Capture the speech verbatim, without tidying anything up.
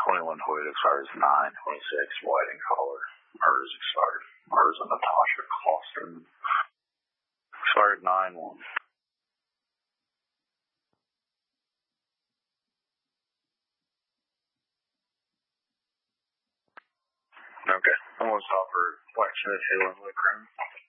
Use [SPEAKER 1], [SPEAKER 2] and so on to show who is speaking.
[SPEAKER 1] twenty-one Hoyt expires nine twenty-six, white in color. Mers expired. Mers and Natasha Klosterman expired nine one. Okay. I'm going to stop for Black Smith, Halen, Lick Room.